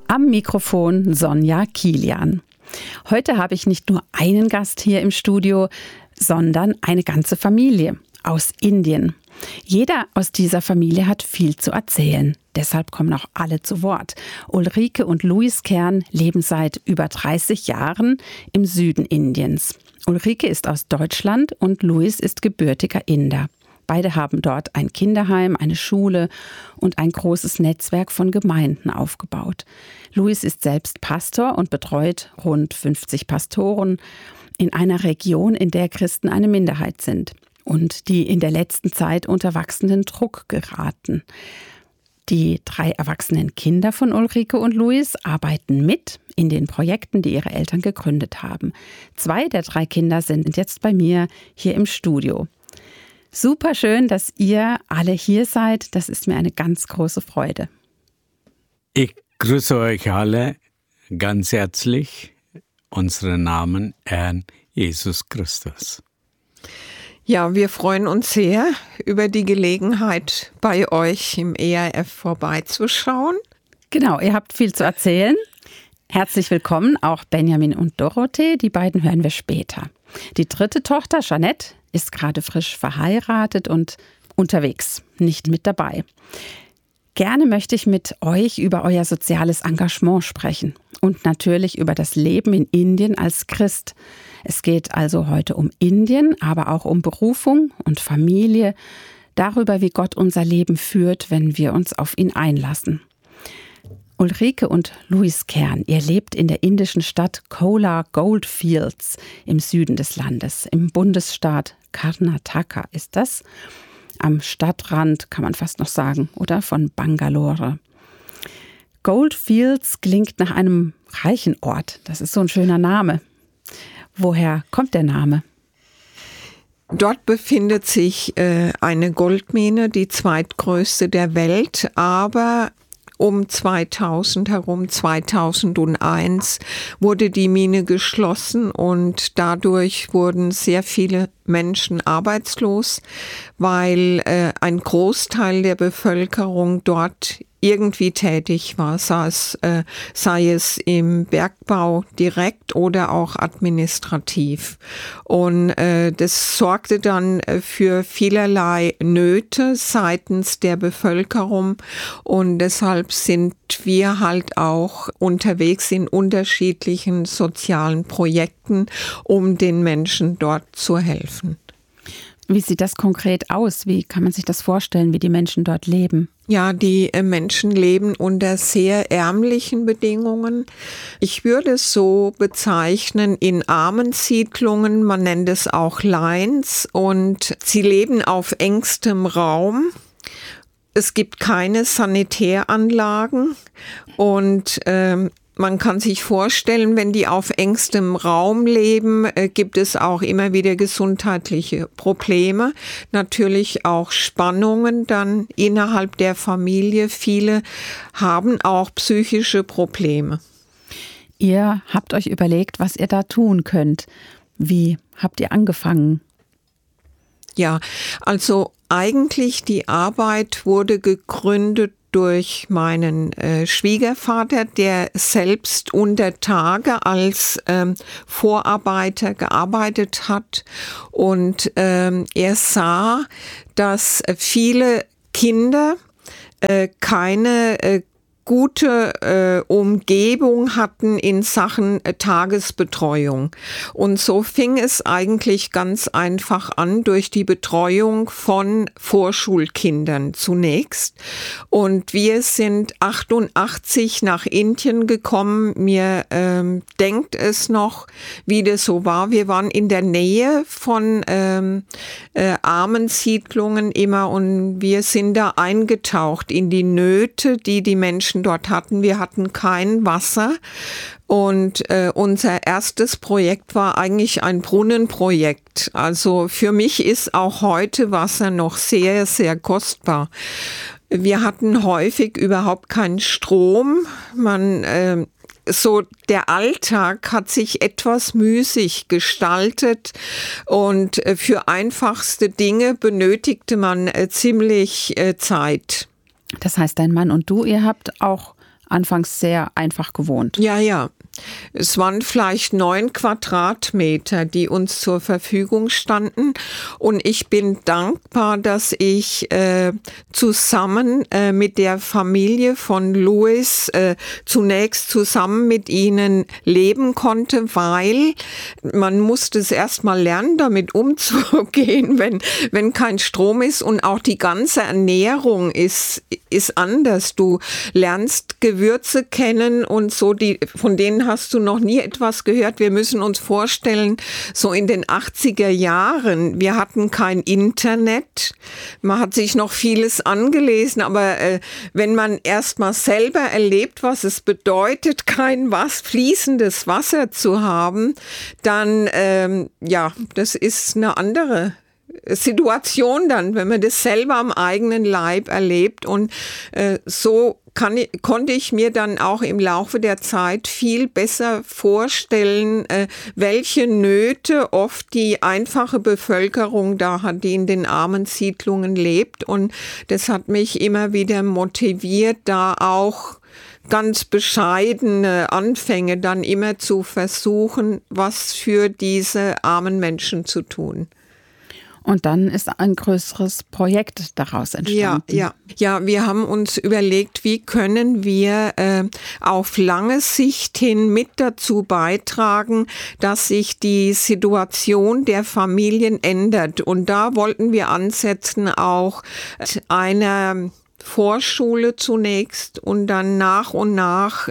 Am Mikrofon Sonja Kilian. Heute habe ich nicht nur einen Gast hier im Studio, sondern eine ganze Familie aus Indien. Jeder aus dieser Familie hat viel zu erzählen. Deshalb kommen auch alle zu Wort. Ulrike und Louis Kern leben seit über 30 Jahren im Süden Indiens. Ulrike ist aus Deutschland und Louis ist gebürtiger Inder. Beide haben dort ein Kinderheim, eine Schule und ein großes Netzwerk von Gemeinden aufgebaut. Louis ist selbst Pastor und betreut rund 50 Pastoren in einer Region, in der Christen eine Minderheit sind und die in der letzten Zeit unter wachsenden Druck geraten. Die 3 erwachsenen Kinder von Ulrike und Louis arbeiten mit in den Projekten, die ihre Eltern gegründet haben. 2 der 3 Kinder sind jetzt bei mir hier im Studio. Super schön, dass ihr alle hier seid. Das ist mir eine ganz große Freude. Ich grüße euch alle ganz herzlich. Unsere Namen Herrn Jesus Christus. Ja, wir freuen uns sehr über die Gelegenheit, bei euch im ERF vorbeizuschauen. Genau, ihr habt viel zu erzählen. Herzlich willkommen auch Benjamin und Dorothee. Die beiden hören wir später. Die 3. Tochter, Jeanette, ist gerade frisch verheiratet und unterwegs, nicht mit dabei. Gerne möchte ich mit euch über euer soziales Engagement sprechen und natürlich über das Leben in Indien als Christ. Es geht also heute um Indien, aber auch um Berufung und Familie, darüber, wie Gott unser Leben führt, wenn wir uns auf ihn einlassen. Ulrike und Louis Kern, ihr lebt in der indischen Stadt Kolar Goldfields im Süden des Landes, im Bundesstaat Karnataka ist das. Am Stadtrand kann man fast noch sagen, oder? Von Bangalore. Goldfields klingt nach einem reichen Ort. Das ist so ein schöner Name. Woher kommt der Name? Dort befindet sich eine Goldmine, die zweitgrößte der Welt, aber um 2000 herum, 2001, wurde die Mine geschlossen und dadurch wurden sehr viele Menschen arbeitslos, weil ein Großteil der Bevölkerung dort irgendwie tätig war, sei es im Bergbau direkt oder auch administrativ. Und das sorgte dann für vielerlei Nöte seitens der Bevölkerung und deshalb sind wir halt auch unterwegs in unterschiedlichen sozialen Projekten, um den Menschen dort zu helfen. Wie sieht das konkret aus? Wie kann man sich das vorstellen, wie die Menschen dort leben? Ja, die Menschen leben unter sehr ärmlichen Bedingungen. Ich würde es so bezeichnen, in Armensiedlungen, man nennt es auch Lines, und sie leben auf engstem Raum. Es gibt keine Sanitäranlagen und man kann sich vorstellen, wenn die auf engstem Raum leben, gibt es auch immer wieder gesundheitliche Probleme. Natürlich auch Spannungen dann innerhalb der Familie. Viele haben auch psychische Probleme. Ihr habt euch überlegt, was ihr da tun könnt. Wie habt ihr angefangen? Ja, also eigentlich die Arbeit wurde gegründet durch meinen Schwiegervater, der selbst unter Tage als Vorarbeiter gearbeitet hat. Und er sah, dass viele Kinder keine gute Umgebung hatten in Sachen Tagesbetreuung. Und so fing es eigentlich ganz einfach an durch die Betreuung von Vorschulkindern zunächst. Und wir sind 88 nach Indien gekommen. Mir denkt es noch, wie das so war. Wir waren in der Nähe von Armensiedlungen immer und wir sind da eingetaucht in die Nöte, die die Menschen dort hatten. Wir hatten kein Wasser und unser erstes Projekt war eigentlich ein Brunnenprojekt. Also für mich ist auch heute Wasser noch sehr, sehr kostbar. Wir hatten häufig überhaupt keinen Strom. So der Alltag hat sich etwas müßig gestaltet und für einfachste Dinge benötigte man ziemlich Zeit. Das heißt, dein Mann und du, ihr habt auch anfangs sehr einfach gewohnt. Ja. Es waren vielleicht 9 Quadratmeter, die uns zur Verfügung standen. Und ich bin dankbar, dass ich zusammen mit der Familie von Louis zunächst zusammen mit ihnen leben konnte, weil man musste es erst mal lernen, damit umzugehen, wenn kein Strom ist. Und auch die ganze Ernährung ist anders. Du lernst Gewürze kennen und so, von denen hast du noch nie etwas gehört. Wir müssen uns vorstellen, so in den 80er Jahren, wir hatten kein Internet. Man hat sich noch vieles angelesen, aber wenn man erst mal selber erlebt, was es bedeutet, kein fließendes Wasser zu haben, dann, das ist eine andere Situation dann, wenn man das selber am eigenen Leib erlebt. Und so konnte ich mir dann auch im Laufe der Zeit viel besser vorstellen, welche Nöte oft die einfache Bevölkerung da hat, die in den armen Siedlungen lebt. Und das hat mich immer wieder motiviert, da auch ganz bescheidene Anfänge dann immer zu versuchen, was für diese armen Menschen zu tun. Und dann ist ein größeres Projekt daraus entstanden. Ja, wir haben uns überlegt, wie können wir auf lange Sicht hin mit dazu beitragen, dass sich die Situation der Familien ändert. Und da wollten wir ansetzen auch einer Vorschule zunächst und dann nach und nach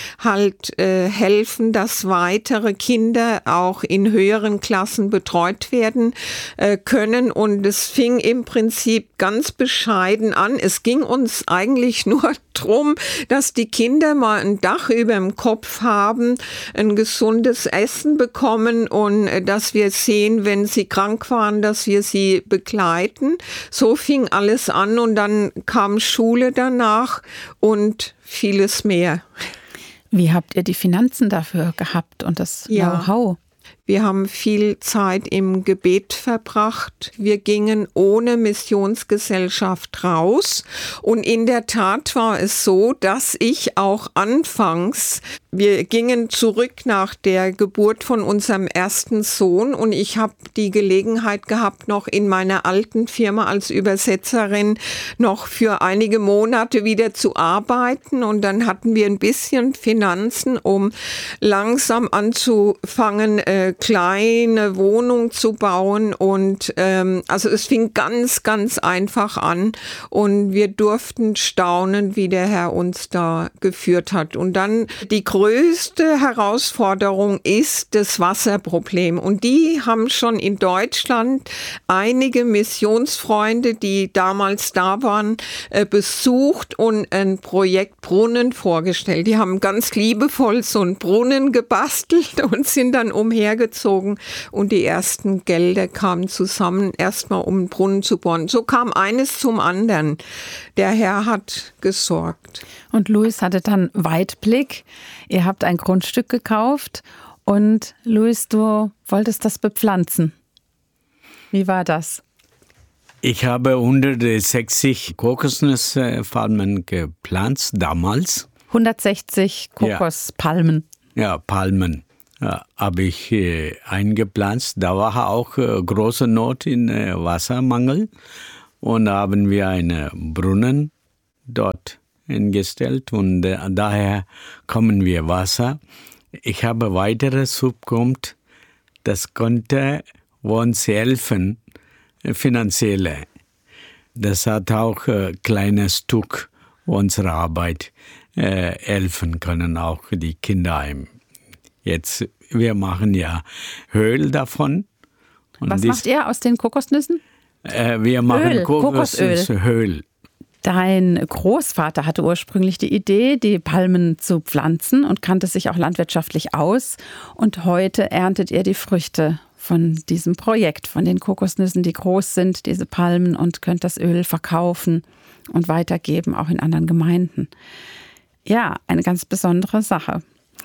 helfen, dass weitere Kinder auch in höheren Klassen betreut werden können. Und es fing im Prinzip ganz bescheiden an. Es ging uns eigentlich nur darum, dass die Kinder mal ein Dach über dem Kopf haben, ein gesundes Essen bekommen und dass wir sehen, wenn sie krank waren, dass wir sie begleiten. So fing alles an und dann kam Schule danach und vieles mehr. Wie habt ihr die Finanzen dafür gehabt und das Know-how? Wir haben viel Zeit im Gebet verbracht. Wir gingen ohne Missionsgesellschaft raus. Und in der Tat war es so, dass ich auch anfangs, wir gingen zurück nach der Geburt von unserem ersten Sohn und ich habe die Gelegenheit gehabt, noch in meiner alten Firma als Übersetzerin noch für einige Monate wieder zu arbeiten. Und dann hatten wir ein bisschen Finanzen, um langsam anzufangen, kleine Wohnung zu bauen und also es fing ganz, ganz einfach an und wir durften staunen, wie der Herr uns da geführt hat. Und dann die größte Herausforderung ist das Wasserproblem und die haben schon in Deutschland einige Missionsfreunde, die damals da waren, besucht und ein Projekt Brunnen vorgestellt. Die haben ganz liebevoll so einen Brunnen gebastelt und sind dann umhergezogen und die ersten Gelder kamen zusammen, erstmal um einen Brunnen zu bohren. So kam eines zum anderen. Der Herr hat gesorgt. Und Louis hatte dann Weitblick. Ihr habt ein Grundstück gekauft und Louis, du wolltest das bepflanzen. Wie war das? Ich habe 160 Kokosnusspalmen gepflanzt damals. 160 Kokospalmen. Ja, Palmen. Habe ich eingepflanzt. Da war auch große Not in Wassermangel und haben wir einen Brunnen dort hingestellt und daher kommen wir Wasser. Ich habe weiteres Subkommt, das konnte uns helfen, finanziell. Das hat auch ein kleines Stück unserer Arbeit helfen können, auch die Kinderheim. Jetzt, wir machen ja Öl davon. Und was macht ihr aus den Kokosnüssen? Wir machen Kokosöl. Dein Großvater hatte ursprünglich die Idee, die Palmen zu pflanzen und kannte sich auch landwirtschaftlich aus. Und heute erntet ihr die Früchte von diesem Projekt, von den Kokosnüssen, die groß sind, diese Palmen, und könnt das Öl verkaufen und weitergeben, auch in anderen Gemeinden. Ja, eine ganz besondere Sache.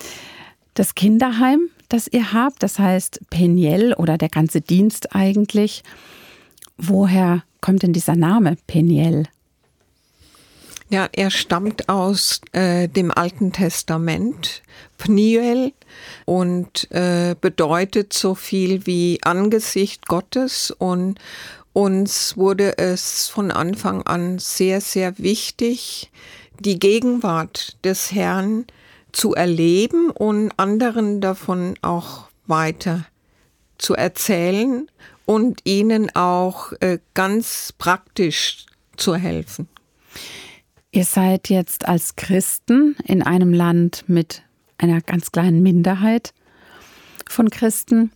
Das Kinderheim, das ihr habt, das heißt Peniel oder der ganze Dienst eigentlich. Woher kommt denn dieser Name Peniel? Ja, er stammt aus dem Alten Testament, Pniel, und bedeutet so viel wie Angesicht Gottes. Und uns wurde es von Anfang an sehr, sehr wichtig, die Gegenwart des Herrn zu erleben und anderen davon auch weiter zu erzählen und ihnen auch ganz praktisch zu helfen. Ihr seid jetzt als Christen in einem Land mit einer ganz kleinen Minderheit von Christen.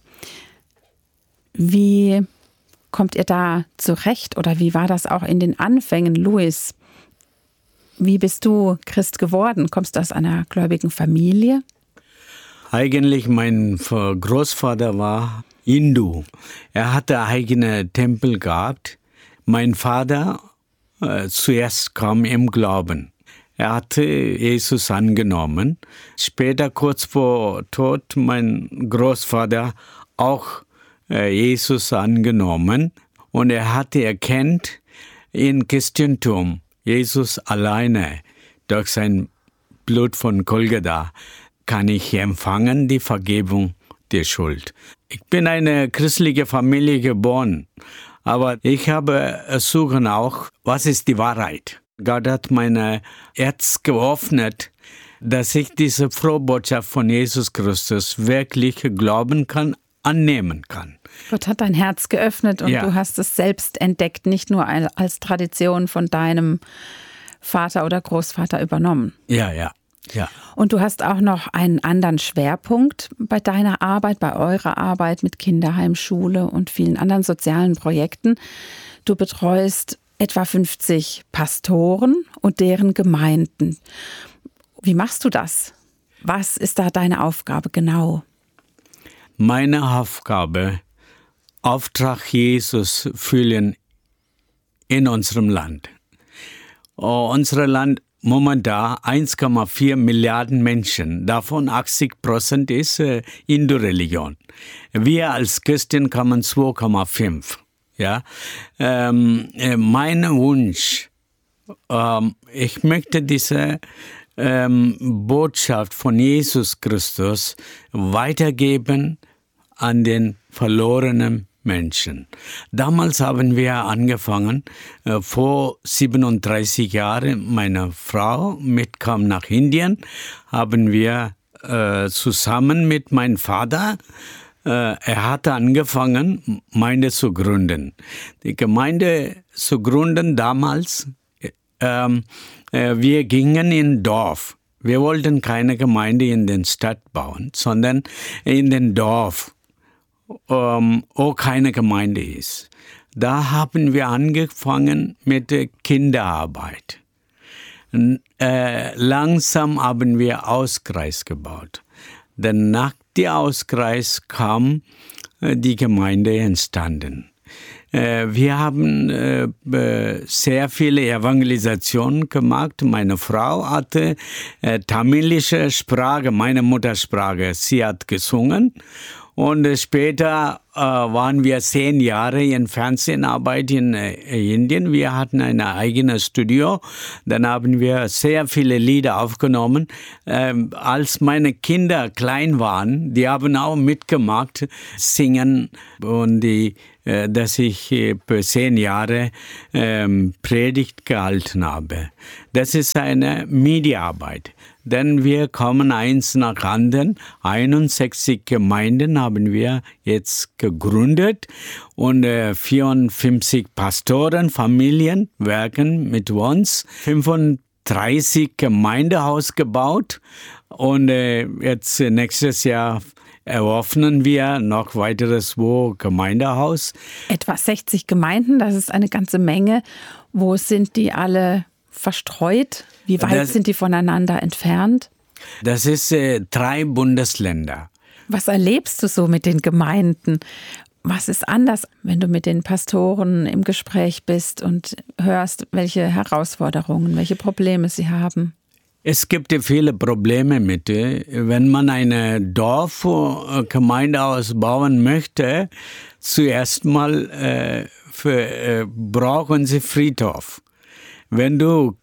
Wie kommt ihr da zurecht oder wie war das auch in den Anfängen, Louis? Wie bist du Christ geworden? Kommst du aus einer gläubigen Familie? Eigentlich mein Großvater war Hindu. Er hatte eigene Tempel gehabt. Mein Vater zuerst kam im Glauben. Er hatte Jesus angenommen. Später, kurz vor Tod, mein Großvater auch Jesus angenommen. Und er hatte erkannt, im Christentum, Jesus alleine durch sein Blut von Golgatha kann ich empfangen die Vergebung der Schuld. Ich bin in eine christliche Familie geboren. Aber ich habe suchen auch, was ist die Wahrheit? Gott hat mein Herz geöffnet, dass ich diese frohe Botschaft von Jesus Christus wirklich glauben kann, annehmen kann. Gott hat dein Herz geöffnet und du hast es selbst entdeckt, nicht nur als Tradition von deinem Vater oder Großvater übernommen. Ja. Und du hast auch noch einen anderen Schwerpunkt bei deiner Arbeit, bei eurer Arbeit mit Kinderheimschule und vielen anderen sozialen Projekten. Du betreust etwa 50 Pastoren und deren Gemeinden. Wie machst du das? Was ist da deine Aufgabe genau? Meine Aufgabe, Auftrag Jesus füllen in unserem Land. Unser Land momentan 1,4 Milliarden Menschen, davon 80% ist Hindu-Religion. Wir als Christen kommen 2,5. Ja? Mein Wunsch, ich möchte diese Botschaft von Jesus Christus weitergeben an den verlorenen Menschen. Damals haben wir angefangen, vor 37 Jahren, meine Frau mitkam nach Indien, haben wir zusammen mit meinem Vater, er hatte angefangen, Gemeinde zu gründen. Die Gemeinde zu gründen damals, wir gingen in Dorf. Wir wollten keine Gemeinde in der Stadt bauen, sondern in den Dorf. Auch keine Gemeinde ist. Da haben wir angefangen mit der Kinderarbeit. Langsam haben wir Hauskreis gebaut. Dann nach dem Hauskreis kam die Gemeinde entstanden. Wir haben sehr viele Evangelisationen gemacht. Meine Frau hatte tamilische Sprache, meine Muttersprache. Sie hat gesungen. Und später waren wir 10 Jahre in Fernseharbeit in Indien. Wir hatten ein eigenes Studio. Dann haben wir sehr viele Lieder aufgenommen. Als meine Kinder klein waren, die haben auch mitgemacht, singen. Und dass ich für 10 Jahre Predigt gehalten habe. Das ist eine Mediaarbeit. Denn wir kommen eins nach anderen. 61 Gemeinden haben wir jetzt gegründet und 54 Pastoren, Familien werken mit uns. 35 Gemeindehaus gebaut und jetzt nächstes Jahr eröffnen wir noch weiteres 2 Gemeindehaus. Etwa 60 Gemeinden, das ist eine ganze Menge. Wo sind die alle verstreut? Wie weit sind die voneinander entfernt? Das ist 3 Bundesländer. Was erlebst du so mit den Gemeinden? Was ist anders, wenn du mit den Pastoren im Gespräch bist und hörst, welche Herausforderungen, welche Probleme sie haben? Es gibt viele Probleme mit, wenn man eine Dorfgemeinde ausbauen möchte, zuerst mal brauchen sie Friedhof. Wenn du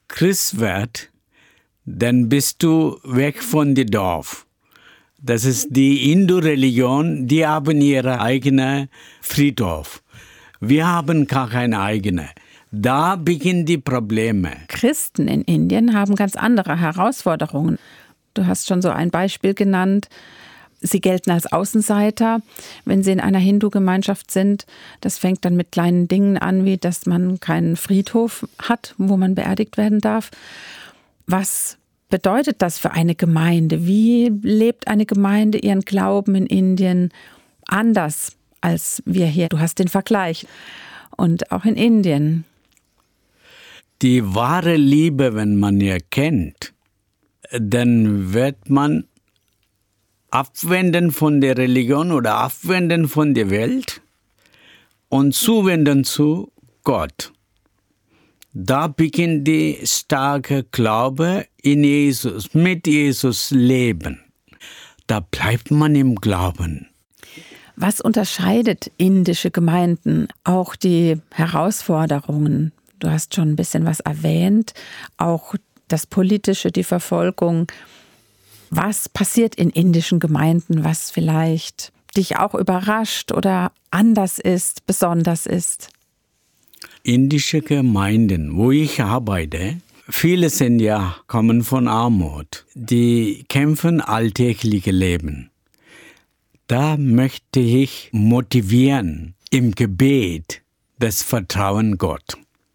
Christ wirst, dann bist du weg von dem Dorf. Das ist die Hindu-Religion, die haben ihre eigene Friedhof. Wir haben gar keine eigene. Da beginnen die Probleme. Christen in Indien haben ganz andere Herausforderungen. Du hast schon so ein Beispiel genannt. Sie gelten als Außenseiter, wenn sie in einer Hindu-Gemeinschaft sind. Das fängt dann mit kleinen Dingen an, wie dass man keinen Friedhof hat, wo man beerdigt werden darf. Was bedeutet das für eine Gemeinde? Wie lebt eine Gemeinde ihren Glauben in Indien anders als wir hier? Du hast den Vergleich. Und auch in Indien. Die wahre Liebe, wenn man ihr kennt, dann wird man abwenden von der Religion oder abwenden von der Welt und zuwenden zu Gott. Da beginnt die starke Glaube in Jesus, mit Jesus leben. Da bleibt man im Glauben. Was unterscheidet indische Gemeinden? Auch die Herausforderungen. Du hast schon ein bisschen was erwähnt. Auch das Politische, die Verfolgung. Was passiert in indischen Gemeinden, was vielleicht dich auch überrascht oder anders ist, besonders ist? Indische Gemeinden, wo ich arbeite, viele sind ja kommen von Armut. Die kämpfen alltägliche Leben. Da möchte ich motivieren im Gebet das Vertrauen Gott.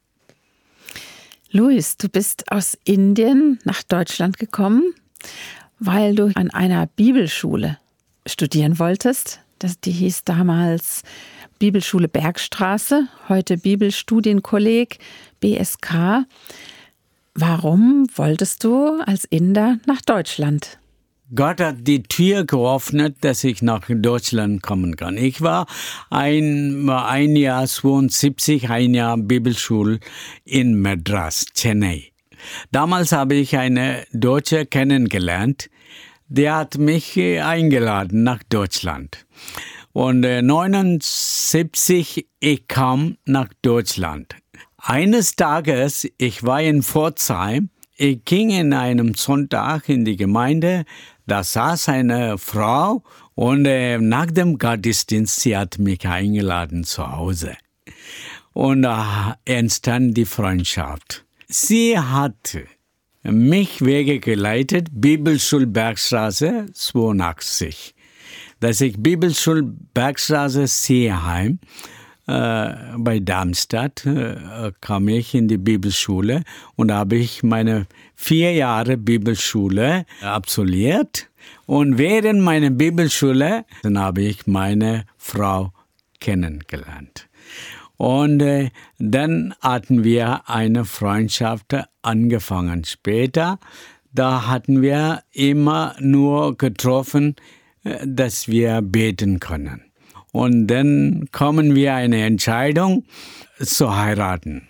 Luis, du bist aus Indien nach Deutschland gekommen, weil du an einer Bibelschule studieren wolltest. Die hieß damals Bibelschule Bergstraße, heute Bibelstudienkolleg BSK. Warum wolltest du als Inder nach Deutschland? Gott hat die Tür geöffnet, dass ich nach Deutschland kommen kann. Ich war ein Jahr 72, ein Jahr Bibelschule in Madras, Chennai. Damals habe ich eine Deutsche kennengelernt, der hat mich eingeladen nach Deutschland. Und 1979, ich kam nach Deutschland. Eines Tages, ich war in Pforzheim, ich ging in einem Sonntag in die Gemeinde, da saß eine Frau und nach dem Gottesdienst, sie hat mich eingeladen zu Hause. Und da entstand die Freundschaft. Sie hat mich wegegeleitet, Bibelschule Bergstraße 82. Dass ich Bibelschule Bergstraße Seeheim bei Darmstadt kam ich in die Bibelschule und habe ich meine 4 Jahre Bibelschule absolviert. Und während meiner Bibelschule dann habe ich meine Frau kennengelernt. Und dann hatten wir eine Freundschaft angefangen. Später, da hatten wir immer nur getroffen, dass wir beten können. Und dann kommen wir eine Entscheidung zu heiraten.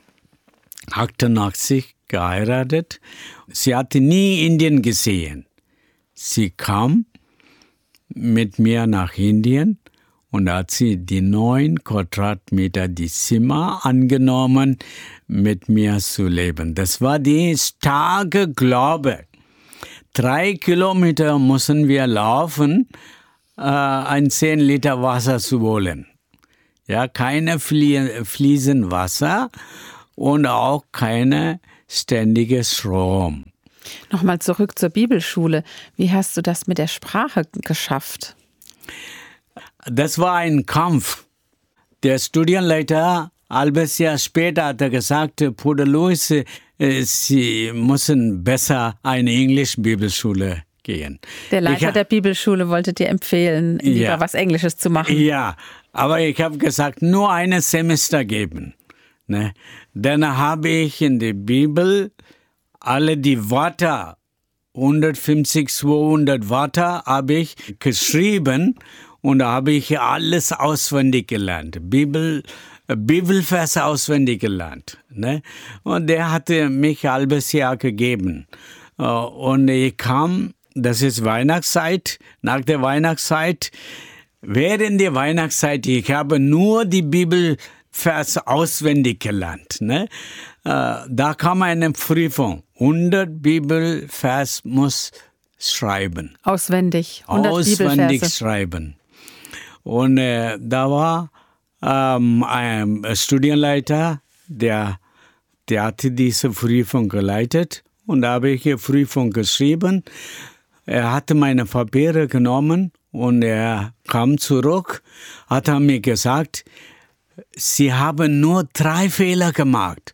88 geheiratet. Sie hatte nie Indien gesehen. Sie kam mit mir nach Indien und hat sie die 9 Quadratmeter die Zimmer angenommen, mit mir zu leben. Das war die starke Glaube. 3 Kilometer mussten wir laufen, ein 10 Liter Wasser zu holen. Ja, keine fließend Wasser und auch keine ständige Strom. Nochmal zurück zur Bibelschule. Wie hast du das mit der Sprache geschafft? Das war ein Kampf. Der Studienleiter, halbes Jahr später, hat er gesagt, Bruder Luis, Sie müssen besser eine Englisch-Bibelschule gehen. Der Leiter der Bibelschule wollte dir empfehlen, lieber was Englisches zu machen. Ja, aber ich habe gesagt, nur ein Semester geben. Ne? Dann habe ich in der Bibel alle die Wörter, 150, 200 Wörter habe ich geschrieben und da habe ich alles auswendig gelernt. Bibelverse auswendig gelernt. Ne? Und der hatte mich ein halbes Jahr gegeben. Und ich kam, das ist Weihnachtszeit, nach der Weihnachtszeit, während der Weihnachtszeit, ich habe nur die Bibel Bibelvers auswendig gelernt. Ne? Da kam eine Prüfung. 100 Bibelvers muss schreiben. Auswendig. 100 Auswendig Bibelverse. schreiben. Und da war ein Studienleiter, der hatte diese Prüfung geleitet. Und da habe ich die Prüfung geschrieben. Er hatte meine Papiere genommen und er kam zurück, hat mir gesagt, Sie haben nur 3 Fehler gemacht.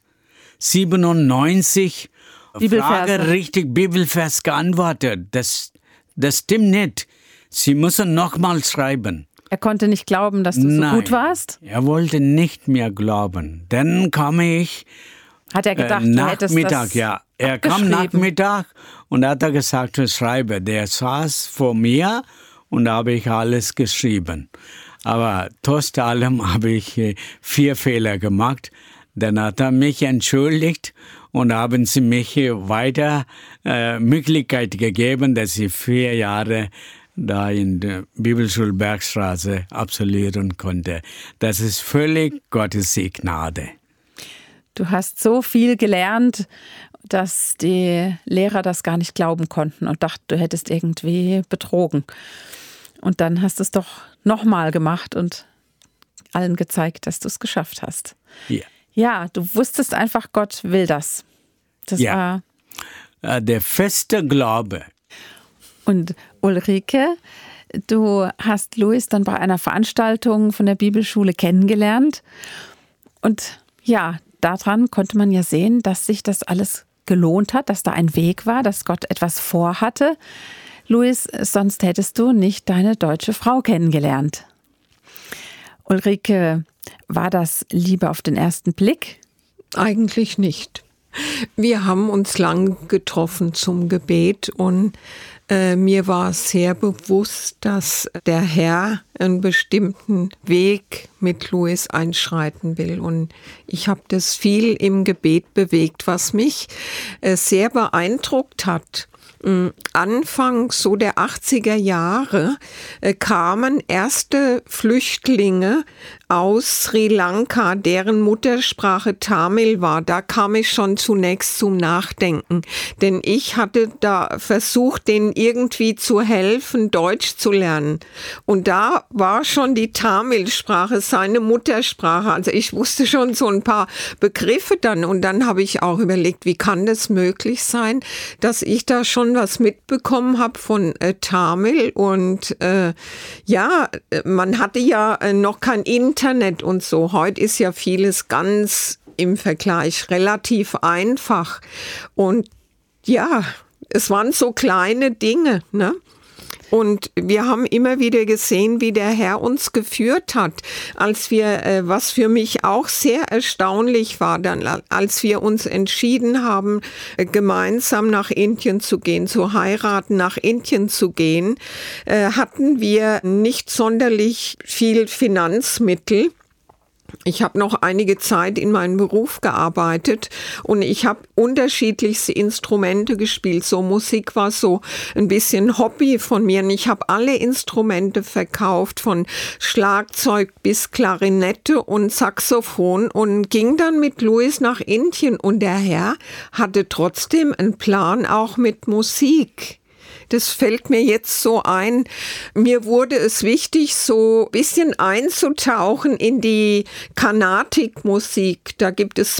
97 Frage richtig Bibelvers geantwortet. Das stimmt nicht. Sie müssen nochmal schreiben. Er konnte nicht glauben, dass du so gut warst? Er wollte nicht mehr glauben. Dann kam ich hat er gedacht, Nachmittag, ja. Er kam Nachmittag und hat gesagt, schreibe. Der saß vor mir und da habe ich alles geschrieben. Aber trotz allem habe ich 4 Fehler gemacht. Dann hat er mich entschuldigt und haben sie mich weiter Möglichkeit gegeben, dass ich 4 Jahre da in der Bibelschule Bergstraße absolvieren konnte. Das ist völlig Gottes Gnade. Du hast so viel gelernt, dass die Lehrer das gar nicht glauben konnten und dachten, du hättest irgendwie betrogen. Und dann hast du es doch nochmal gemacht und allen gezeigt, dass du es geschafft hast. Ja. Ja, du wusstest einfach, Gott will das. Das war der feste Glaube. Und Ulrike, du hast Louis dann bei einer Veranstaltung von der Bibelschule kennengelernt. Und ja, daran konnte man ja sehen, dass sich das alles gelohnt hat, dass da ein Weg war, dass Gott etwas vorhatte. Louis, sonst hättest du nicht deine deutsche Frau kennengelernt. Ulrike, war das Liebe auf den ersten Blick? Eigentlich nicht. Wir haben uns lang getroffen zum Gebet und mir war sehr bewusst, dass der Herr einen bestimmten Weg mit Louis einschreiten will. Und ich habe das viel im Gebet bewegt, was mich sehr beeindruckt hat. Anfang so der 80er Jahre kamen erste Flüchtlinge aus Sri Lanka, deren Muttersprache Tamil war. Da kam ich schon zunächst zum Nachdenken, denn ich hatte da versucht, denen irgendwie zu helfen, Deutsch zu lernen. Und da war schon die Tamil-Sprache seine Muttersprache. Also ich wusste schon so ein paar Begriffe dann. Und dann habe ich auch überlegt, wie kann das möglich sein, dass ich da schon was mitbekommen habe von Tamil. Und man hatte ja noch kein Internet und so. Heute ist ja vieles ganz im Vergleich relativ einfach. Und ja, es waren so kleine Dinge, ne? Und wir haben immer wieder gesehen, wie der Herr uns geführt hat, als wir, was für mich auch sehr erstaunlich war, dann, als wir uns entschieden haben, gemeinsam nach Indien zu gehen, zu heiraten, nach Indien zu gehen, hatten wir nicht sonderlich viel Finanzmittel. Ich habe noch einige Zeit in meinem Beruf gearbeitet und ich habe unterschiedlichste Instrumente gespielt. So Musik war so ein bisschen Hobby von mir und ich habe alle Instrumente verkauft, von Schlagzeug bis Klarinette und Saxophon und ging dann mit Louis nach Indien und der Herr hatte trotzdem einen Plan auch mit Musik. Das fällt mir jetzt so ein. Mir wurde es wichtig, so ein bisschen einzutauchen in die Carnatic-Musik. Da gibt es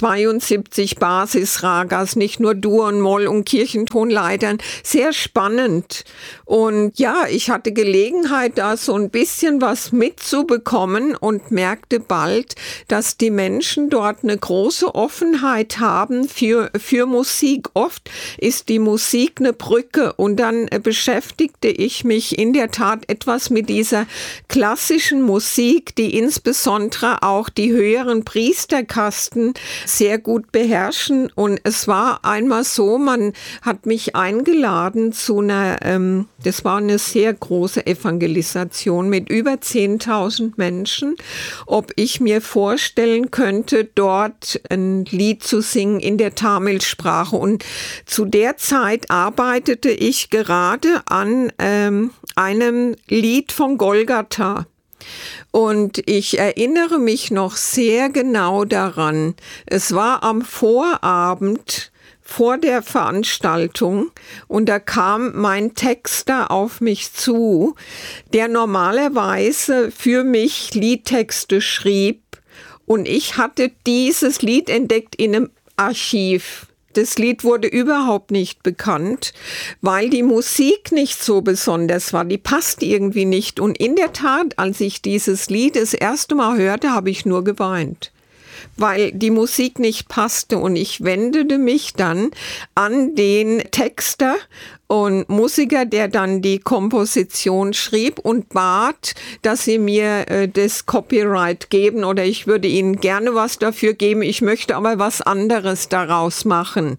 72 Basisragas, nicht nur Dur und Moll und Kirchentonleitern. Sehr spannend. Und ja, ich hatte Gelegenheit, da so ein bisschen was mitzubekommen und merkte bald, dass die Menschen dort eine große Offenheit haben für Musik. Oft ist die Musik eine Brücke und dann beschäftigte ich mich in der Tat etwas mit dieser klassischen Musik, die insbesondere auch die höheren Priesterkasten sehr gut beherrschen. Und es war einmal so, man hat mich eingeladen zu einer, das war eine sehr große Evangelisation mit über 10.000 Menschen, ob ich mir vorstellen könnte, dort ein Lied zu singen in der Tamilsprache. Und zu der Zeit arbeitete ich gerade an einem Lied von Golgatha. Und ich erinnere mich noch sehr genau daran. Es war am Vorabend vor der Veranstaltung und da kam mein Texter auf mich zu, der normalerweise für mich Liedtexte schrieb. Und ich hatte dieses Lied entdeckt in einem Archiv. Das Lied wurde überhaupt nicht bekannt, weil die Musik nicht so besonders war. Die passte irgendwie nicht. Und in der Tat, als ich dieses Lied das erste Mal hörte, habe ich nur geweint, weil die Musik nicht passte. Und ich wendete mich dann an den Texter und Musiker, der dann die Komposition schrieb und bat, dass sie mir das Copyright geben oder ich würde ihnen gerne was dafür geben. Ich möchte aber was anderes daraus machen.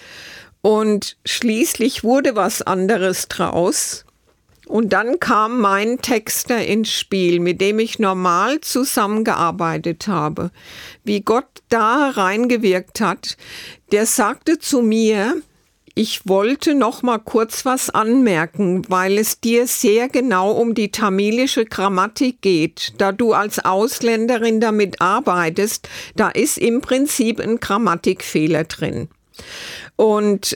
Und schließlich wurde was anderes draus. Und dann kam mein Texter ins Spiel, mit dem ich normal zusammengearbeitet habe. Wie Gott da reingewirkt hat, der sagte zu mir, ich wollte noch mal kurz was anmerken, weil es dir sehr genau um die tamilische Grammatik geht. Da du als Ausländerin damit arbeitest, da ist im Prinzip ein Grammatikfehler drin. Und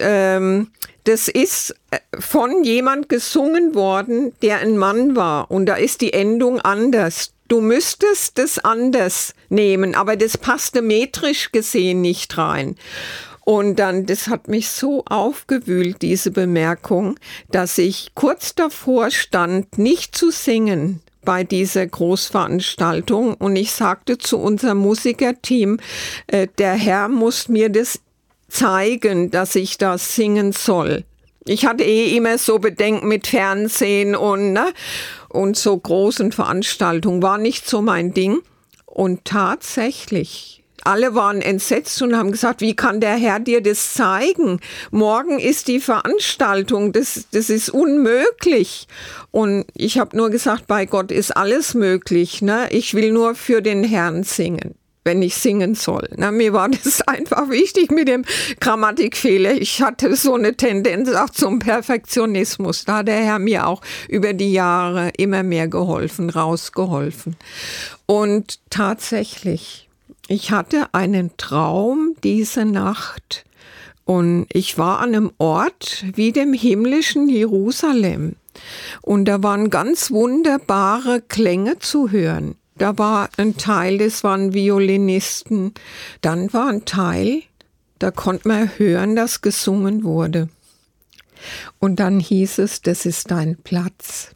das ist von jemand gesungen worden, der ein Mann war. Und da ist die Endung anders. Du müsstest das anders nehmen, aber das passte metrisch gesehen nicht rein. Und dann, das hat mich so aufgewühlt, diese Bemerkung, dass ich kurz davor stand, nicht zu singen bei dieser Großveranstaltung. Und ich sagte zu unserem Musikerteam, der Herr muss mir das zeigen, dass ich das singen soll. Ich hatte immer so Bedenken mit Fernsehen und so großen Veranstaltungen, war nicht so mein Ding. Und tatsächlich, alle waren entsetzt und haben gesagt, wie kann der Herr dir das zeigen? Morgen ist die Veranstaltung, das ist unmöglich. Und ich habe nur gesagt, bei Gott ist alles möglich, ne? Ich will nur für den Herrn singen, wenn ich singen soll. Na, mir war das einfach wichtig mit dem Grammatikfehler. Ich hatte so eine Tendenz auch zum Perfektionismus. Da hat der Herr mir auch über die Jahre immer mehr geholfen, rausgeholfen. Und tatsächlich, ich hatte einen Traum diese Nacht und ich war an einem Ort wie dem himmlischen Jerusalem. Und da waren ganz wunderbare Klänge zu hören. Da war ein Teil, das waren Violinisten. Dann war ein Teil, da konnte man hören, dass gesungen wurde. Und dann hieß es, das ist dein Platz.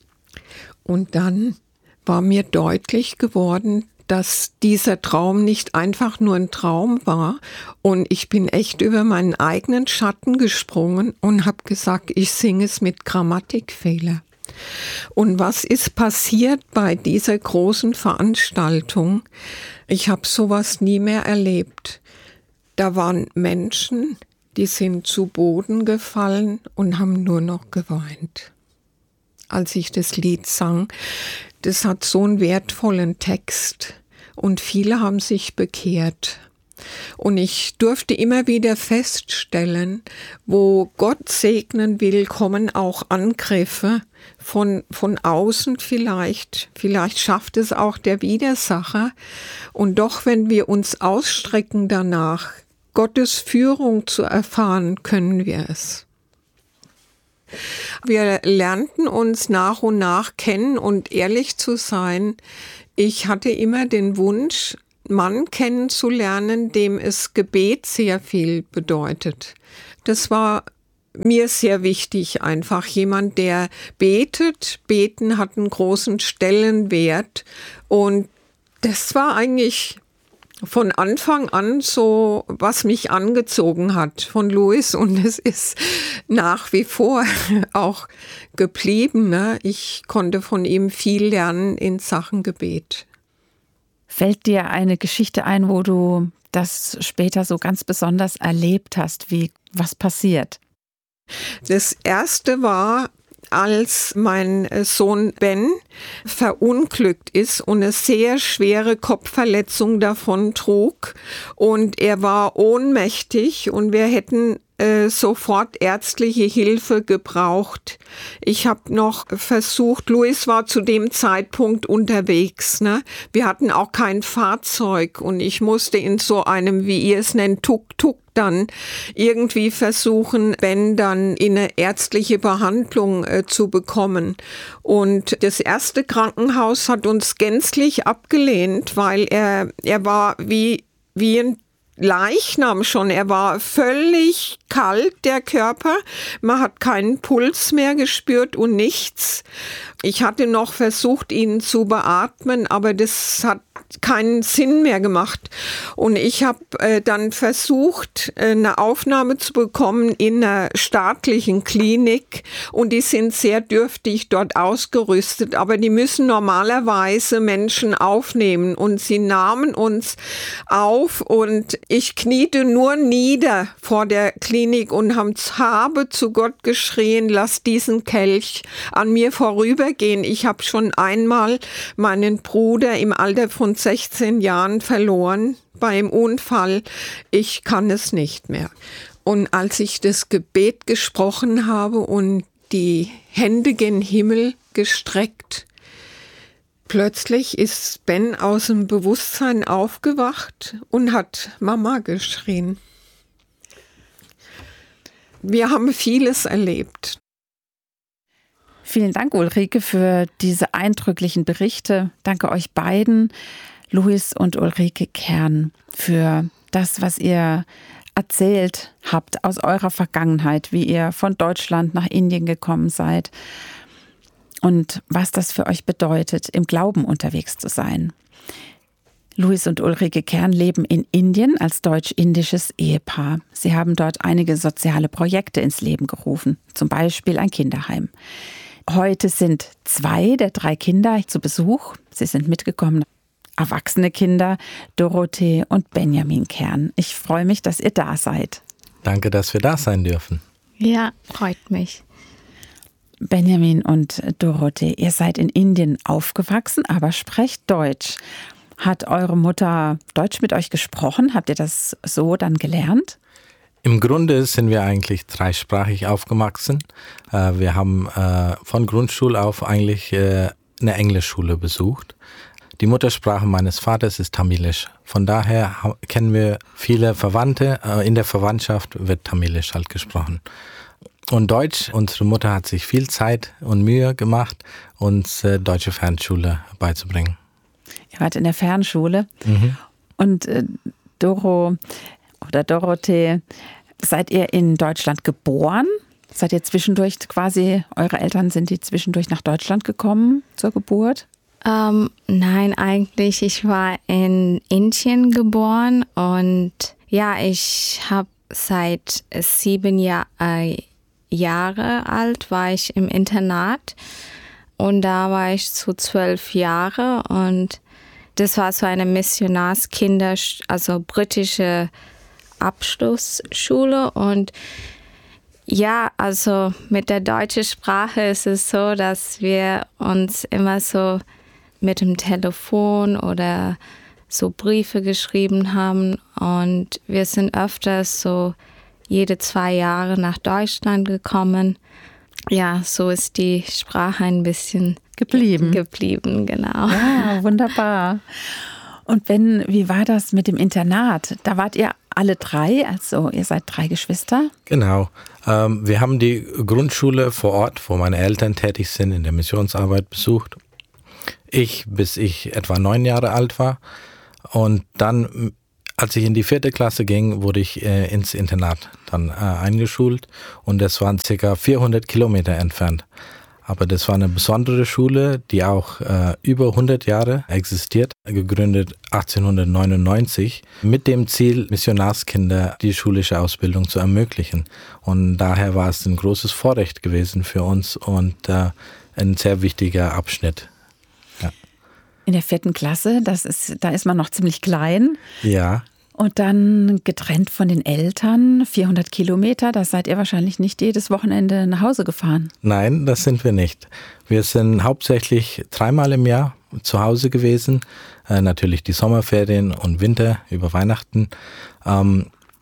Und dann war mir deutlich geworden, dass dieser Traum nicht einfach nur ein Traum war. Und ich bin echt über meinen eigenen Schatten gesprungen und habe gesagt, ich singe es mit Grammatikfehler. Und was ist passiert bei dieser großen Veranstaltung? Ich habe sowas nie mehr erlebt. Da waren Menschen, die sind zu Boden gefallen und haben nur noch geweint. Als ich das Lied sang, das hat so einen wertvollen Text und viele haben sich bekehrt. Und ich durfte immer wieder feststellen, wo Gott segnen will, kommen auch Angriffe von außen vielleicht. Vielleicht schafft es auch der Widersacher. Und doch, wenn wir uns ausstrecken danach, Gottes Führung zu erfahren, können wir es. Wir lernten uns nach und nach kennen und ehrlich zu sein. Ich hatte immer den Wunsch, Mann kennenzulernen, dem es Gebet sehr viel bedeutet. Das war mir sehr wichtig, einfach jemand, der betet. Beten hat einen großen Stellenwert und das war eigentlich von Anfang an so, was mich angezogen hat von Louis und es ist nach wie vor auch geblieben. Ne? Ich konnte von ihm viel lernen in Sachen Gebet. Fällt dir eine Geschichte ein, wo du das später so ganz besonders erlebt hast? Was passiert? Das erste war, als mein Sohn Ben verunglückt ist und eine sehr schwere Kopfverletzung davon trug und er war ohnmächtig und wir hätten sofort ärztliche Hilfe gebraucht. Ich habe noch versucht, Louis war zu dem Zeitpunkt unterwegs, ne? Wir hatten auch kein Fahrzeug und ich musste in so einem, wie ihr es nennt, Tuk-Tuk dann irgendwie versuchen, Ben dann in eine ärztliche Behandlung zu bekommen. Und das erste Krankenhaus hat uns gänzlich abgelehnt, weil er war wie ein Leichnam schon. Er war völlig kalt, der Körper. Man hat keinen Puls mehr gespürt und nichts. Ich hatte noch versucht, ihn zu beatmen, aber das hat keinen Sinn mehr gemacht. Und ich habe dann versucht, eine Aufnahme zu bekommen in einer staatlichen Klinik. Und die sind sehr dürftig dort ausgerüstet. Aber die müssen normalerweise Menschen aufnehmen. Und sie nahmen uns auf und ich kniete nur nieder vor der Klinik und habe zu Gott geschrien, lass diesen Kelch an mir vorübergehen. Ich habe schon einmal meinen Bruder im Alter von 16 Jahren verloren beim Unfall. Ich kann es nicht mehr. Und als ich das Gebet gesprochen habe und die Hände gen Himmel gestreckt, plötzlich ist Ben aus dem Bewusstsein aufgewacht und hat Mama geschrien. Wir haben vieles erlebt. Vielen Dank, Ulrike, für diese eindrücklichen Berichte. Danke euch beiden, Louis und Ulrike Kern, für das, was ihr erzählt habt aus eurer Vergangenheit, wie ihr von Deutschland nach Indien gekommen seid und was das für euch bedeutet, im Glauben unterwegs zu sein. Louis und Ulrike Kern leben in Indien als deutsch-indisches Ehepaar. Sie haben dort einige soziale Projekte ins Leben gerufen, zum Beispiel ein Kinderheim. Heute sind 2 der 3 Kinder zu Besuch. Sie sind mitgekommen, erwachsene Kinder, Dorothee und Benjamin Kern. Ich freue mich, dass ihr da seid. Danke, dass wir da sein dürfen. Ja, freut mich. Benjamin und Dorothee, ihr seid in Indien aufgewachsen, aber sprecht Deutsch. Hat eure Mutter Deutsch mit euch gesprochen? Habt ihr das so dann gelernt? Im Grunde sind wir eigentlich dreisprachig aufgewachsen. Wir haben von Grundschule auf eigentlich eine Englischschule besucht. Die Muttersprache meines Vaters ist Tamilisch. Von daher kennen wir viele Verwandte. In der Verwandtschaft wird Tamilisch halt gesprochen. Und Deutsch, unsere Mutter hat sich viel Zeit und Mühe gemacht, uns deutsche Fernschule beizubringen. Ihr wart in der Fernschule. Und Dorothee, seid ihr in Deutschland geboren? Seid ihr zwischendurch quasi, eure Eltern sind die zwischendurch nach Deutschland gekommen zur Geburt? Nein, eigentlich, ich war in Indien geboren und ja, ich habe seit 7 Jahre alt, war ich im Internat und da war ich so 12 Jahre und das war so eine Missionarskinder, also britische Abschlussschule und ja, also mit der deutschen Sprache ist es so, dass wir uns immer so mit dem Telefon oder so Briefe geschrieben haben und wir sind öfters so jede 2 Jahre nach Deutschland gekommen. Ja, so ist die Sprache ein bisschen geblieben, genau. Ja, wunderbar. Und wie war das mit dem Internat? Da wart ihr alle 3, also ihr seid 3 Geschwister? Genau. Wir haben die Grundschule vor Ort, wo meine Eltern tätig sind, in der Missionsarbeit besucht. Bis ich etwa 9 Jahre alt war. Und dann, als ich in die 4. Klasse ging, wurde ich ins Internat dann eingeschult. Und das waren ca. 400 Kilometer entfernt. Aber das war eine besondere Schule, die auch über 100 Jahre existiert, gegründet 1899, mit dem Ziel, Missionarskinder die schulische Ausbildung zu ermöglichen. Und daher war es ein großes Vorrecht gewesen für uns und ein sehr wichtiger Abschnitt. Ja. In der 4. Klasse, da ist man noch ziemlich klein. Ja. Und dann getrennt von den Eltern, 400 Kilometer, da seid ihr wahrscheinlich nicht jedes Wochenende nach Hause gefahren. Nein, das sind wir nicht. Wir sind hauptsächlich 3-mal im Jahr zu Hause gewesen. Natürlich die Sommerferien und Winter über Weihnachten.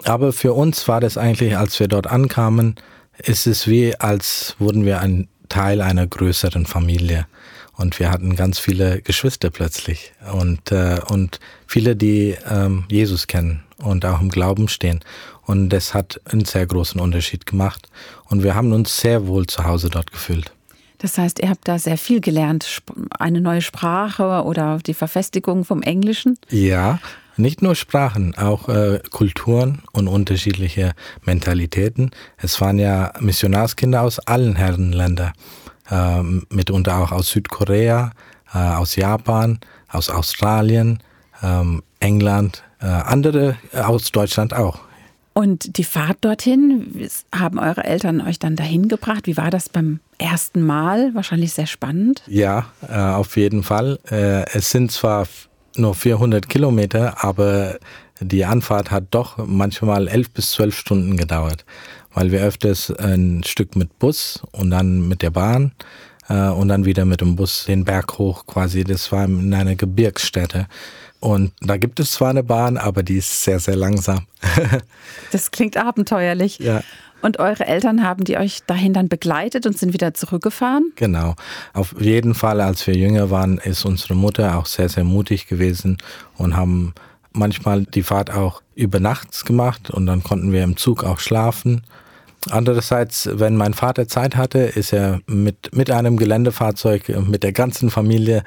Aber für uns war das eigentlich, als wir dort ankamen, ist es wie, als wurden wir ein Teil einer größeren Familie. Und wir hatten ganz viele Geschwister plötzlich und viele, die Jesus kennen und auch im Glauben stehen. Und das hat einen sehr großen Unterschied gemacht. Und wir haben uns sehr wohl zu Hause dort gefühlt. Das heißt, ihr habt da sehr viel gelernt, eine neue Sprache oder die Verfestigung vom Englischen? Ja, nicht nur Sprachen, auch Kulturen und unterschiedliche Mentalitäten. Es waren ja Missionarskinder aus allen Herrenländern. Mitunter auch aus Südkorea, aus Japan, aus Australien, England, andere aus Deutschland auch. Und die Fahrt dorthin, haben eure Eltern euch dann dahin gebracht? Wie war das beim ersten Mal? Wahrscheinlich sehr spannend. Ja, auf jeden Fall. Es sind zwar nur 400 Kilometer, aber die Anfahrt hat doch manchmal 11 bis 12 Stunden gedauert, weil wir öfters ein Stück mit Bus und dann mit der Bahn und dann wieder mit dem Bus den Berg hoch quasi. Das war in einer Gebirgsstätte. Und da gibt es zwar eine Bahn, aber die ist sehr, sehr langsam. Das klingt abenteuerlich. Ja. Und eure Eltern, haben die euch dahin dann begleitet und sind wieder zurückgefahren? Genau. Auf jeden Fall, als wir jünger waren, ist unsere Mutter auch sehr, sehr mutig gewesen und haben manchmal die Fahrt auch über nachts gemacht und dann konnten wir im Zug auch schlafen. Andererseits, wenn mein Vater Zeit hatte, ist er mit einem Geländefahrzeug mit der ganzen Familie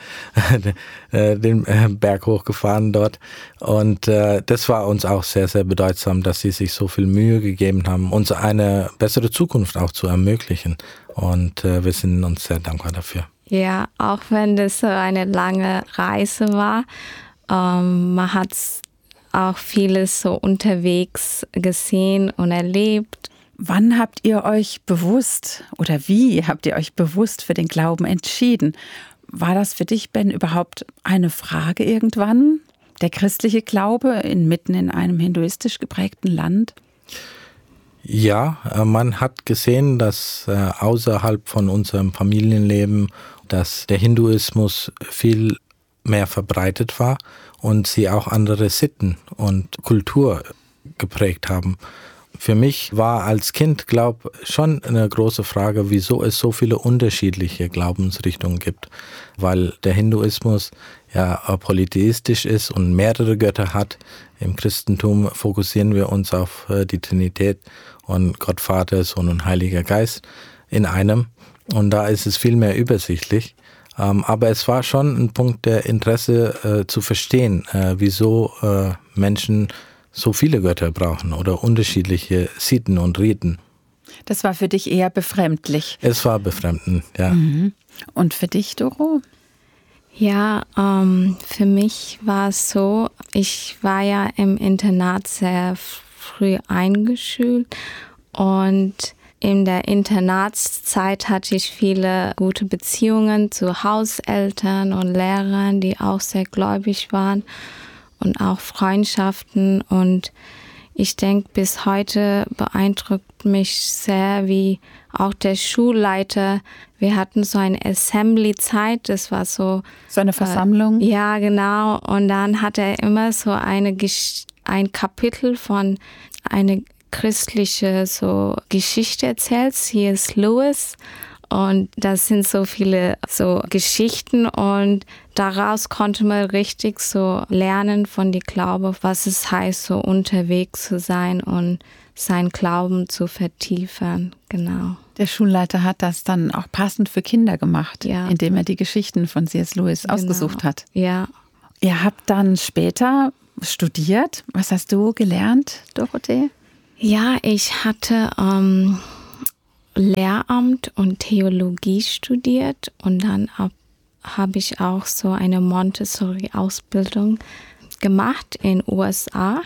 den Berg hochgefahren dort. Und das war uns auch sehr, sehr bedeutsam, dass sie sich so viel Mühe gegeben haben, uns eine bessere Zukunft auch zu ermöglichen. Und wir sind uns sehr dankbar dafür. Ja, auch wenn das so eine lange Reise war, man hat auch vieles so unterwegs gesehen und erlebt. Wann habt ihr euch bewusst oder wie habt ihr euch bewusst für den Glauben entschieden? War das für dich, Ben, überhaupt eine Frage irgendwann? Der christliche Glaube mitten in einem hinduistisch geprägten Land? Ja, man hat gesehen, dass außerhalb von unserem Familienleben, dass der Hinduismus viel mehr verbreitet war und sie auch andere Sitten und Kultur geprägt haben. Für mich war als Kind, glaube ich, schon eine große Frage, wieso es so viele unterschiedliche Glaubensrichtungen gibt. Weil der Hinduismus ja polytheistisch ist und mehrere Götter hat. Im Christentum fokussieren wir uns auf die Trinität und Gott Vater, Sohn und Heiliger Geist in einem. Und da ist es viel mehr übersichtlich. Aber es war schon ein Punkt der Interesse zu verstehen, wieso Menschen so viele Götter brauchen oder unterschiedliche Sitten und Riten. Das war für dich eher befremdlich. Es war befremdend, ja. Mhm. Und für dich, Doro? Ja, für mich war es so, ich war ja im Internat sehr früh eingeschult und in der Internatszeit hatte ich viele gute Beziehungen zu Hauseltern und Lehrern, die auch sehr gläubig waren. Und auch Freundschaften. Und ich denke, bis heute beeindruckt mich sehr, wie auch der Schulleiter, wir hatten so eine Assembly-Zeit, das war so eine Versammlung? Ja, genau. Und dann hat er immer so ein Kapitel von einer christlichen so Geschichte erzählt, C.S. Lewis. Und das sind so viele so Geschichten und daraus konnte man richtig so lernen von dem Glaube, was es heißt, so unterwegs zu sein und seinen Glauben zu vertiefen. Genau. Der Schulleiter hat das dann auch passend für Kinder gemacht, ja, indem er die Geschichten von C.S. Lewis ausgesucht hat. Ja. Ihr habt dann später studiert. Was hast du gelernt, Dorothee? Ja, ich hatte Lehramt und Theologie studiert und dann habe ich auch so eine Montessori-Ausbildung gemacht in USA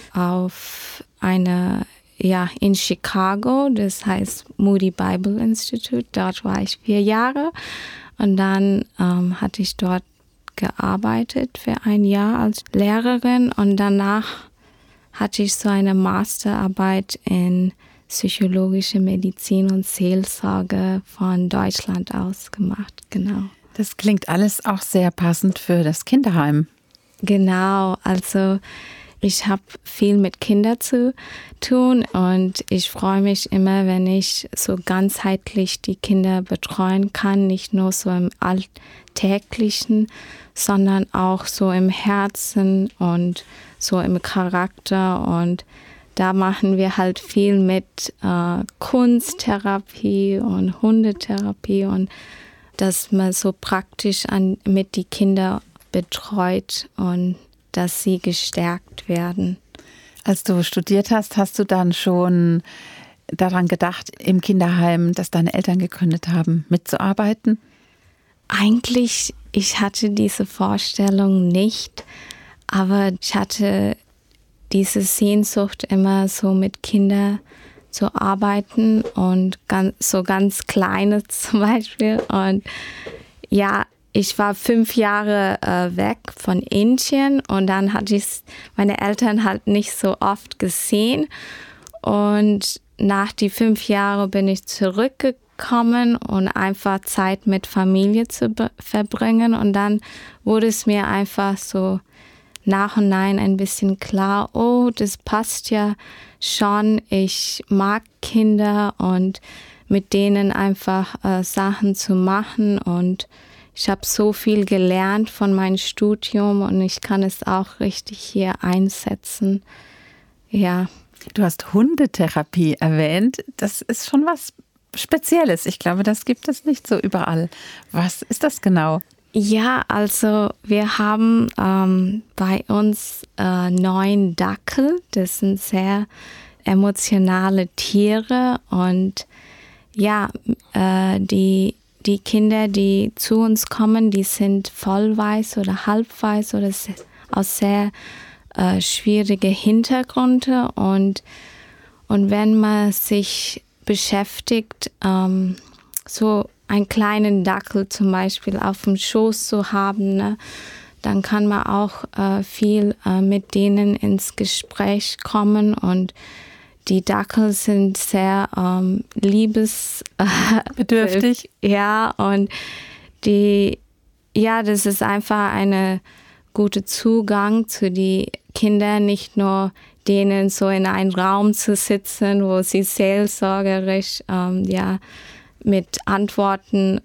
in Chicago, das heißt Moody Bible Institute. Dort war ich 4 Jahre und dann hatte ich dort gearbeitet für 1 Jahr als Lehrerin und danach hatte ich so eine Masterarbeit in psychologische Medizin und Seelsorge von Deutschland aus gemacht, genau. Das klingt alles auch sehr passend für das Kinderheim. Genau, also ich habe viel mit Kindern zu tun und ich freue mich immer, wenn ich so ganzheitlich die Kinder betreuen kann, nicht nur so im Alltäglichen, sondern auch so im Herzen und so im Charakter. Und da machen wir halt viel mit Kunsttherapie und Hundetherapie und dass man so praktisch mit die Kinder betreut und dass sie gestärkt werden. Als du studiert hast, hast du dann schon daran gedacht, im Kinderheim, das deine Eltern gegründet haben, mitzuarbeiten? Eigentlich, ich hatte diese Vorstellung nicht, aber ich hatte diese Sehnsucht, immer so mit Kindern zu arbeiten und ganz kleine zum Beispiel. Und ja, ich war 5 Jahre weg von Indien und dann hatte ich meine Eltern halt nicht so oft gesehen. Und nach die 5 Jahren bin ich zurückgekommen und einfach Zeit mit Familie zu verbringen. Und dann wurde es mir einfach so nach und nach ein bisschen klar, oh, das passt ja schon. Ich mag Kinder und mit denen einfach Sachen zu machen und ich habe so viel gelernt von meinem Studium und ich kann es auch richtig hier einsetzen. Ja. Du hast Hundetherapie erwähnt. Das ist schon was Spezielles. Ich glaube, das gibt es nicht so überall. Was ist das genau? Ja, also wir haben bei uns 9 Dackel. Das sind sehr emotionale Tiere und ja, die Kinder, die zu uns kommen, die sind vollweiß oder halbweiß oder aus sehr schwierigen Hintergründen. Und wenn man sich beschäftigt, so einen kleinen Dackel zum Beispiel auf dem Schoß zu haben, ne, dann kann man auch viel mit denen ins Gespräch kommen und die Dackel sind sehr liebesbedürftig. Ja, und das ist einfach ein guter Zugang zu den Kindern, nicht nur denen so in einen Raum zu sitzen, wo sie seelsorgerisch mit Antworten,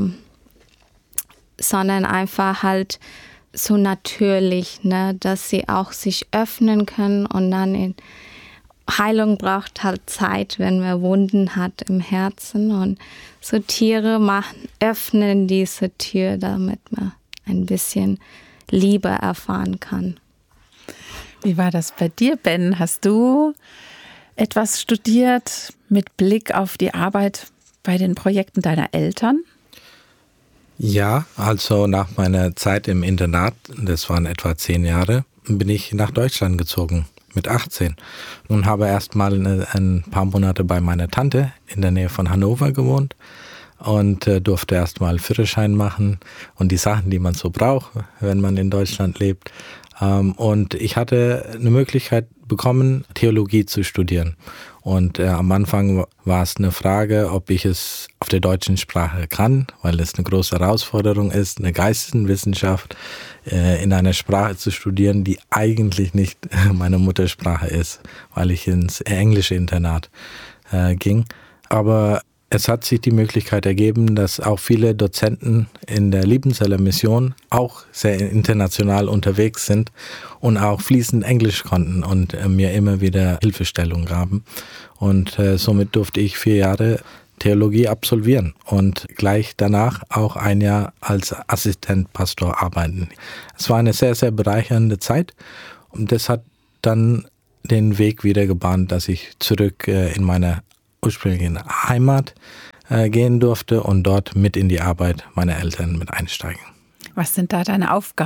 sondern einfach halt so natürlich, ne, dass sie auch sich öffnen können und dann Heilung braucht halt Zeit, wenn man Wunden hat im Herzen und so Tiere öffnen diese Tür, damit man ein bisschen Liebe erfahren kann. Wie war das bei dir, Ben? Hast du etwas studiert mit Blick auf die Arbeit bei den Projekten deiner Eltern? Ja, also nach meiner Zeit im Internat, das waren etwa 10 Jahre, bin ich nach Deutschland gezogen. Mit 18 und habe erst mal ein paar Monate bei meiner Tante in der Nähe von Hannover gewohnt und durfte erst mal Führerschein machen und die Sachen, die man so braucht, wenn man in Deutschland lebt. Und ich hatte eine Möglichkeit bekommen, Theologie zu studieren. Und am Anfang war es eine Frage, ob ich es auf der deutschen Sprache kann, weil es eine große Herausforderung ist, eine Geisteswissenschaft in einer Sprache zu studieren, die eigentlich nicht meine Muttersprache ist, weil ich ins englische Internat ging. Aber es hat sich die Möglichkeit ergeben, dass auch viele Dozenten in der Liebenzeller Mission auch sehr international unterwegs sind und auch fließend Englisch konnten und mir immer wieder Hilfestellung gaben. Und somit durfte ich 4 Jahre Theologie absolvieren und gleich danach auch 1 Jahr als Assistentpastor arbeiten. Es war eine sehr, sehr bereichernde Zeit und das hat dann den Weg wieder gebahnt, dass ich zurück in meine ursprüngliche Heimat gehen durfte und dort mit in die Arbeit meiner Eltern mit einsteigen. Was sind da deine Aufgaben?